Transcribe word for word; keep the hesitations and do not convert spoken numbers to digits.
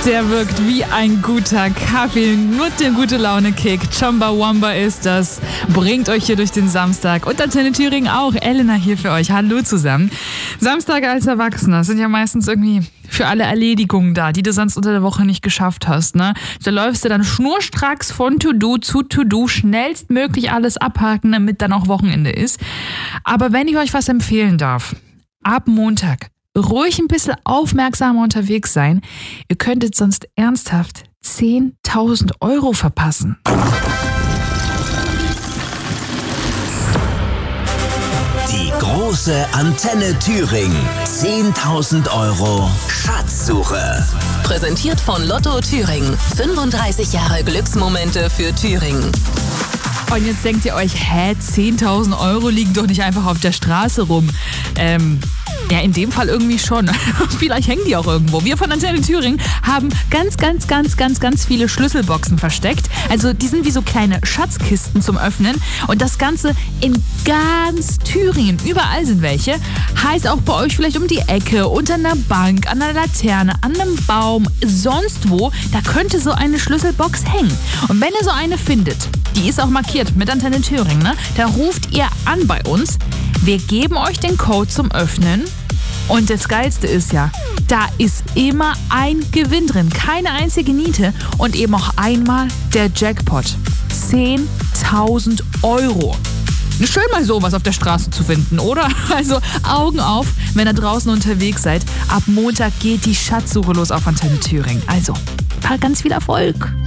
Der wirkt wie ein guter Kaffee, nur der gute Laune-Kick. Chumbawamba ist das, bringt euch hier durch den Samstag. Und Antenne Thüringen auch. Elena hier für euch. Hallo zusammen. Samstag als Erwachsener sind ja meistens irgendwie für alle Erledigungen da, die du sonst unter der Woche nicht geschafft hast. Ne? Da läufst du dann schnurstracks von To-Do zu To-Do, schnellstmöglich alles abhaken, damit dann auch Wochenende ist. Aber wenn ich euch was empfehlen darf, ab Montag ruhig ein bisschen aufmerksamer unterwegs sein. Ihr könntet sonst ernsthaft zehntausend Euro verpassen. Die große Antenne Thüringen. zehntausend Euro Schatzsuche. Präsentiert von Lotto Thüringen. fünfunddreißig Jahre Glücksmomente für Thüringen. Und jetzt denkt ihr euch, hä, zehntausend Euro liegen doch nicht einfach auf der Straße rum. Ähm, ja, in dem Fall irgendwie schon. Vielleicht hängen die auch irgendwo. Wir von Antenne Thüringen haben ganz, ganz, ganz, ganz, ganz viele Schlüsselboxen versteckt. Also die sind wie so kleine Schatzkisten zum Öffnen. Und das Ganze in ganz Thüringen. Überall sind welche. Heißt auch bei euch vielleicht um die Ecke, unter einer Bank, an einer Laterne, an einem Baum, sonst wo. Da könnte so eine Schlüsselbox hängen. Und wenn ihr so eine findet, die ist auch markiert mit Antenne Thüringen, ne? Da ruft ihr an bei uns. Wir geben euch den Code zum Öffnen. Und das Geilste ist ja, da ist immer ein Gewinn drin. Keine einzige Niete und eben auch einmal der Jackpot. zehntausend Euro. Schön mal sowas auf der Straße zu finden, oder? Also Augen auf, wenn ihr draußen unterwegs seid. Ab Montag geht die Schatzsuche los auf Antenne Thüringen. Also, ganz viel Erfolg.